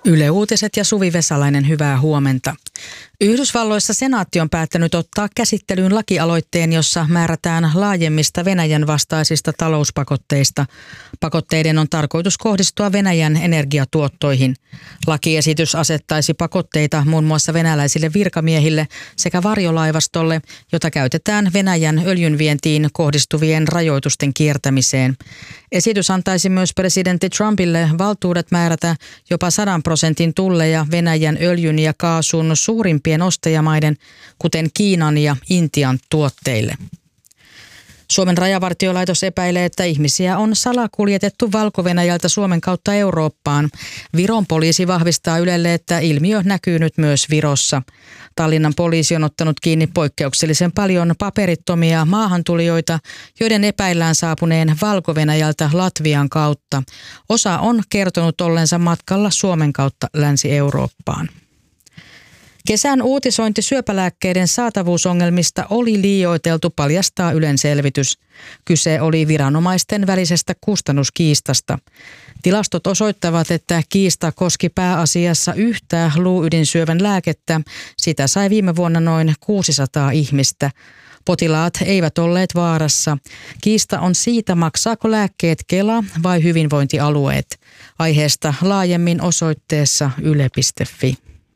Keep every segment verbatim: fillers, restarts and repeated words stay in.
Yle Uutiset ja Suvi Vesalainen, hyvää huomenta. Yhdysvalloissa senaatti on päättänyt ottaa käsittelyyn lakialoitteen, jossa määrätään laajemmista Venäjän vastaisista talouspakotteista. Pakotteiden on tarkoitus kohdistua Venäjän energiatuottoihin. Lakiesitys asettaisi pakotteita muun muassa venäläisille virkamiehille sekä varjolaivastolle, jota käytetään Venäjän öljynvientiin kohdistuvien rajoitusten kiertämiseen. Esitys antaisi myös presidentti Trumpille valtuudet määrätä jopa sadan prosentin tulleja Venäjän öljyn ja kaasun suurimpien ostajamaiden, kuten Kiinan ja Intian tuotteille. Suomen rajavartiolaitos epäilee, että ihmisiä on salakuljetettu Valko-Venäjältä Suomen kautta Eurooppaan. Viron poliisi vahvistaa Ylelle, että ilmiö näkyy nyt myös Virossa. Tallinnan poliisi on ottanut kiinni poikkeuksellisen paljon paperittomia maahantulijoita, joiden epäillään saapuneen Valko-Venäjältä Latvian kautta. Osa on kertonut ollensa matkalla Suomen kautta Länsi-Eurooppaan. Kesän uutisointi syöpälääkkeiden saatavuusongelmista oli liioiteltu, paljastaa Ylen selvitys. Kyse oli viranomaisten välisestä kustannuskiistasta. Tilastot osoittavat, että kiista koski pääasiassa yhtä luuydinsyövän lääkettä. Sitä sai viime vuonna noin kuusisataa ihmistä. Potilaat eivät olleet vaarassa. Kiista on siitä, maksaako lääkkeet Kela vai hyvinvointialueet. Aiheesta laajemmin osoitteessa yle piste fi.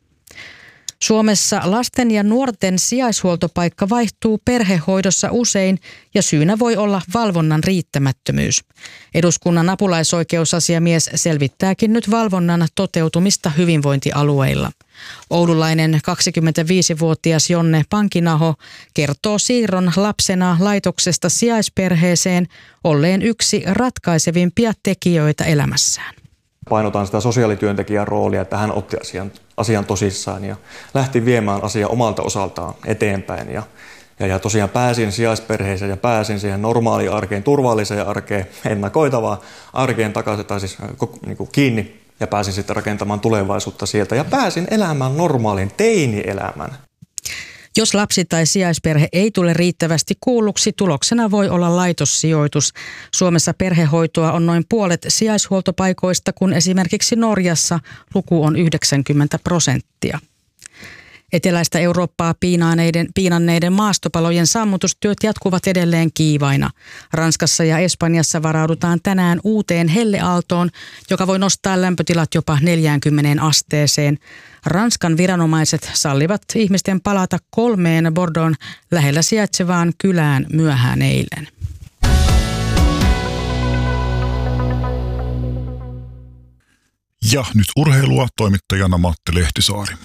Suomessa lasten ja nuorten sijaishuoltopaikka vaihtuu perhehoidossa usein ja syynä voi olla valvonnan riittämättömyys. Eduskunnan apulaisoikeusasiamies selvittääkin nyt valvonnan toteutumista hyvinvointialueilla. Oululainen kaksikymmentäviisivuotias Jonne Pankinaho kertoo siirron lapsena laitoksesta sijaisperheeseen olleen yksi ratkaisevimpia tekijöitä elämässään. Painotan sitä sosiaalityöntekijän roolia, että hän otti asian, asian tosissaan ja lähti viemään asiaa omalta osaltaan eteenpäin. Ja, ja, ja tosiaan pääsin sijaisperheeseen ja pääsin siihen normaaliin arkeen, turvalliseen arkeen, ennakoitavaan arkeen takaisin tai siis niin kuin kiinni ja pääsin sitten rakentamaan tulevaisuutta sieltä ja pääsin elämään normaalin teini-elämän. Jos lapsi tai sijaisperhe ei tule riittävästi kuulluksi, tuloksena voi olla laitossijoitus. Suomessa perhehoitoa on noin puolet sijaishuoltopaikoista, kun esimerkiksi Norjassa luku on yhdeksänkymmentä prosenttia. Eteläistä Eurooppaa piinanneiden, piinanneiden maastopalojen sammutustyöt jatkuvat edelleen kiivaina. Ranskassa ja Espanjassa varaudutaan tänään uuteen helleaaltoon, joka voi nostaa lämpötilat jopa neljäänkymmeneen asteeseen. Ranskan viranomaiset sallivat ihmisten palata kolmeen Bordeauxn lähellä sijaitsevaan kylään myöhään eilen. Ja nyt urheilua, toimittajana Matti Lehtisaari.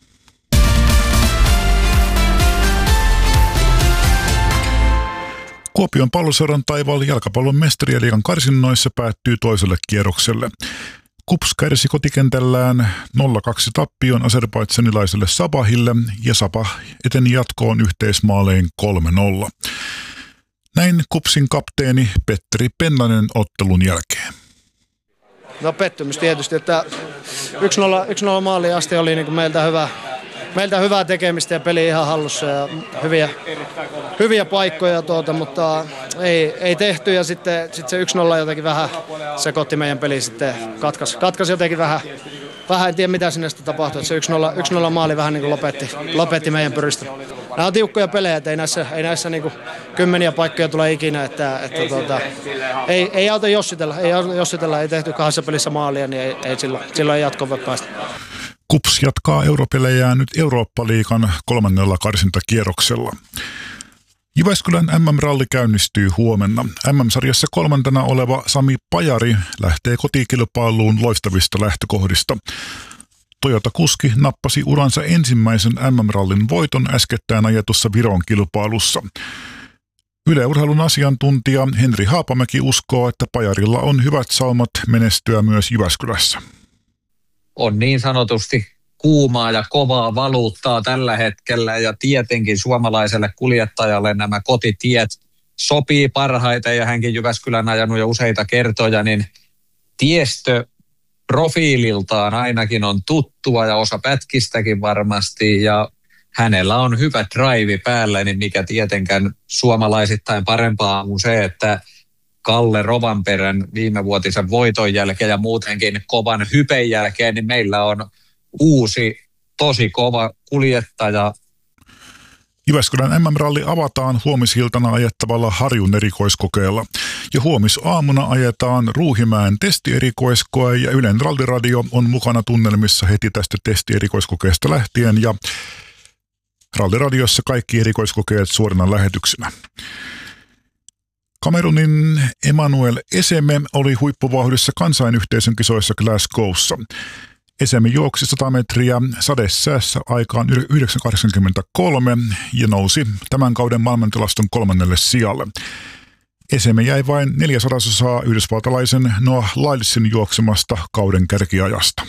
Kuopion Palloseuran Taival jalkapallon mestariliigan karsinnoissa päättyy toiselle kierrokselle. KuPS kärsi kotikentällään nolla kaksi tappion azerbaidžanilaiselle Sabahille ja Sabah eteni jatkoon yhteismaalein kolme nolla. Näin KuPSin kapteeni Petteri Pennanen ottelun jälkeen. No pettymys tietysti, että yksi nolla maaliin asti oli niin kuin meiltä hyvä. Meiltä hyvää tekemistä ja peli ihan hallussa ja hyviä, hyviä paikkoja, tuota, mutta ei, ei tehty ja sitten, sitten se yksi nolla jotenkin vähän sekoitti meidän peli sitten, katkaisi, katkaisi jotenkin vähän, vähän en tiedä mitä sinne sitten tapahtui, että se yksi nolla maali vähän niin kuin lopetti, lopetti meidän pyristä. Nämä on tiukkoja pelejä, että ei näissä, ei näissä niin kuin kymmeniä paikkoja tule ikinä, että, että tuota, ei, ei auta jossitella, ei auta jossitella, ei tehty kahdessa pelissä maalia, niin ei, ei silloin, silloin jatkoon voi päästä. KuPS jatkaa europelejään nyt Eurooppa-liigan kolmannella karsintakierroksella. Jyväskylän M M-ralli käynnistyy huomenna. M M-sarjassa kolmantena oleva Sami Pajari lähtee kotikilpailuun loistavista lähtökohdista. Toyota-kuski nappasi uransa ensimmäisen M M-rallin voiton äskettäin ajetussa Viron kilpailussa. Yle Urheilun asiantuntija Henri Haapamäki uskoo, että Pajarilla on hyvät saumat menestyä myös Jyväskylässä. On niin sanotusti kuumaa ja kovaa valuuttaa tällä hetkellä ja tietenkin suomalaiselle kuljettajalle nämä kotitiet sopii parhaiten ja hänkin Jyväskylän ajanut jo useita kertoja, niin tiestö profiililtaan ainakin on tuttua ja osa pätkistäkin varmasti ja hänellä on hyvä drive päällä, niin mikä tietenkään suomalaisittain parempaa on se, että Kalle Rovanperän viimevuotisen voiton jälkeen ja muutenkin kovan hypen jälkeen, niin meillä on uusi tosi kova kuljettaja. Jyväskylän M M-ralli avataan huomisiltana ajettavalla Harjun erikoiskokeella. Ja huomisaamuna ajetaan Ruuhimäen testierikoiskoe ja Ylen ralliradio on mukana tunnelmissa heti tästä testierikoiskokeesta lähtien ja ralliradiossa kaikki erikoiskokeet suorina lähetyksinä. Kamerunin Emmanuel Eseme oli huippuvauhdissa kansainyhteisön kisoissa Glasgowssa. Eseme juoksi sata metriä sadesäässä aikaan yhdeksän kahdeksankymmentäkolme ja nousi tämän kauden maailmantilaston kolmannelle sijalle. Eseme jäi vain neljäsadasosaa yhdysvaltalaisen Noah Lylesin juoksemasta kauden kärkiajasta.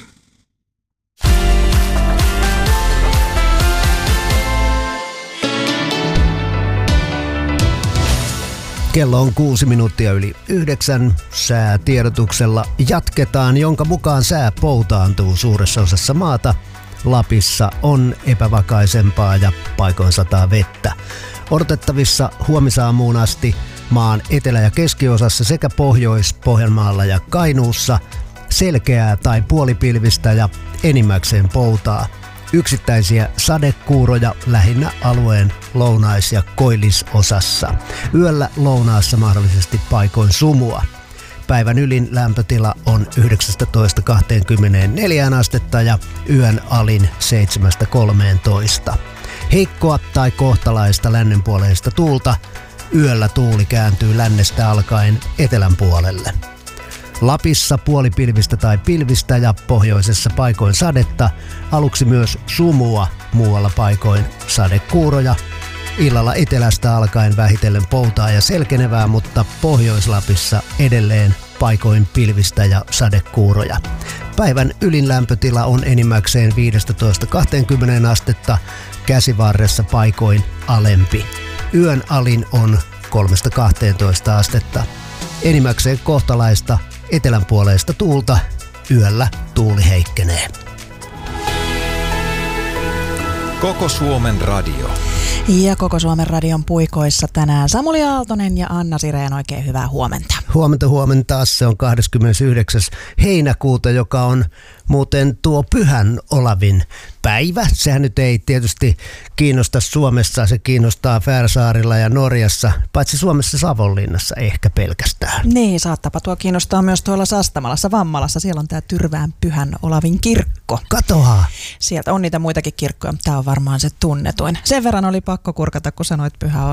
Kello on kuusi minuuttia yli yhdeksän. Säätiedotuksella jatketaan, jonka mukaan sää poutaantuu suuressa osassa maata. Lapissa on epävakaisempaa ja paikoin sataa vettä. Odotettavissa huomisaamuun asti maan etelä- ja keskiosassa sekä Pohjois-Pohjanmaalla ja Kainuussa selkeää tai puolipilvistä ja enimmäkseen poutaa. Yksittäisiä sadekuuroja lähinnä alueen lounais- ja koillisosassa. Yöllä lounaassa mahdollisesti paikoin sumua. Päivän ylin lämpötila on yhdeksäntoista kaksikymmentäneljä astetta ja yön alin seitsemästä kolmeentoista. Heikkoa tai kohtalaista lännenpuoleista tuulta. Yöllä tuuli kääntyy lännestä alkaen etelän puolelle. Lapissa puolipilvistä tai pilvistä ja pohjoisessa paikoin sadetta, aluksi myös sumua, muualla paikoin sadekuuroja. Illalla etelästä alkaen vähitellen poutaa ja selkenevää, mutta Pohjois-Lapissa edelleen paikoin pilvistä ja sadekuuroja. Päivän ylin lämpötila on enimmäkseen viisitoista kaksikymmentä astetta, käsivarressa paikoin alempi. Yön alin on kolmesta kahteentoista astetta. Enimmäkseen kohtalaista etelänpuoleista tuulta, yöllä tuuli heikkenee. Koko Suomen radio. Ja Koko Suomen radion puikoissa tänään Samuli Aaltonen ja Anna Sireen, oikein hyvää huomenta. Huomenta, huomenta. Se on kahdeskymmenesyhdeksäs heinäkuuta, joka on muuten tuo Pyhän Olavin päivä. Sehän nyt ei tietysti kiinnosta Suomessa, se kiinnostaa Färsaarilla ja Norjassa, paitsi Suomessa Savonlinnassa ehkä pelkästään. Niin, saattapa tuo kiinnostaa myös tuolla Sastamalassa, Vammalassa. Siellä on tämä Tyrvään Pyhän Olavin kirkko. Katoaa. Sieltä on niitä muitakin kirkkoja, mutta tämä on varmaan se tunnetuin. Sen verran oli pakko kurkata, kun sanoit Pyhä